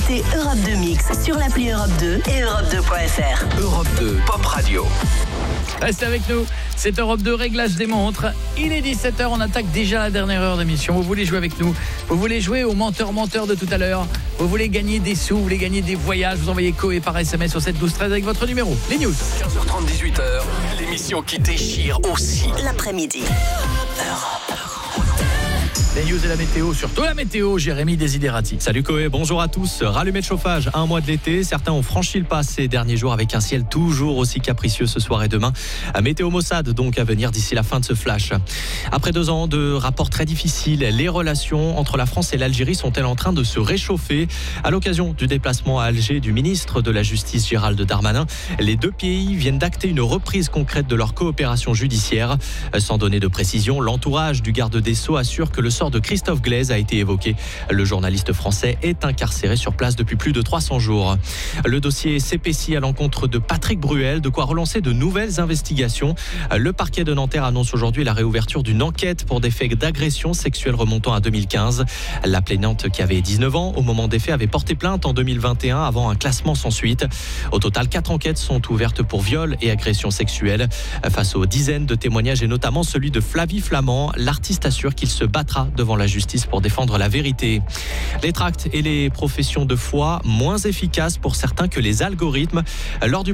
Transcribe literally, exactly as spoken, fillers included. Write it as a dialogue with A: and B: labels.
A: écoutez Europe deux Mix sur l'appli Europe deux et Europe deux point F R.
B: Europe deux, Pop Radio.
C: Restez avec nous, c'est Europe deux, réglage des montres. Il est dix-sept heures, on attaque déjà la dernière heure d'émission. Vous voulez jouer avec nous? Vous voulez jouer au menteur-menteur de tout à l'heure? Vous voulez gagner des sous? Vous voulez gagner des voyages? Vous envoyez Coé par S M S au sept douze treize avec votre numéro. Les news.
B: quinze heures trente, dix-huit heures, l'émission qui déchire aussi
A: L'après-midi.
C: Les news et la météo, surtout la météo, Jérémy Desiderati.
D: Salut Coé, bonjour à tous. Rallumé de chauffage, un mois de l'été. Certains ont franchi le pas ces derniers jours avec un ciel toujours aussi capricieux ce soir et demain. Météo Mossad donc à venir d'ici la fin de ce flash. Après deux ans de rapports très difficiles, les relations entre la France et l'Algérie sont-elles en train de se réchauffer? À l'occasion du déplacement à Alger du ministre de la Justice Gérald Darmanin, les deux pays viennent d'acter une reprise concrète de leur coopération judiciaire. Sans donner de précision, l'entourage du garde des Sceaux assure que le sort de Christophe Glaise a été évoqué. Le journaliste français est incarcéré sur place depuis plus de trois cents jours. Le dossier s'épaissit à l'encontre de Patrick Bruel, de quoi relancer de nouvelles investigations. Le parquet de Nanterre annonce aujourd'hui la réouverture d'une enquête pour des faits d'agression sexuelle remontant à deux mille quinze. La plaignante, qui avait dix-neuf ans au moment des faits, avait porté plainte en deux mille vingt et un avant un classement sans suite. Au total, quatre enquêtes sont ouvertes pour viol et agression sexuelle. Face aux dizaines de témoignages et notamment celui de Flavie Flamand, l'artiste assure qu'il se battra devant la justice pour défendre la vérité. Les tracts et les professions de foi moins efficaces pour certains que les algorithmes. Lors du